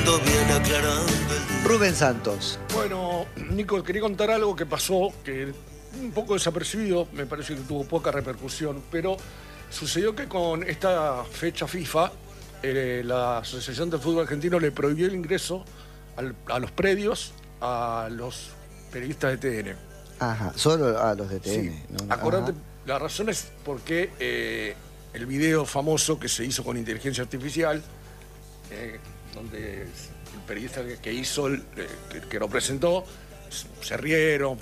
Rubén Santos. Bueno, Nico, quería contar algo que pasó, que un poco desapercibido, me parece que tuvo poca repercusión, pero sucedió que con esta fecha FIFA, la Asociación del Fútbol Argentino le prohibió el ingreso a los predios a los periodistas de TN. Ajá, solo a los de Sí, TN. acordate, Ajá. la razón es porque el video famoso que se hizo con inteligencia artificial, donde el periodista que hizo, que lo presentó, se rieron,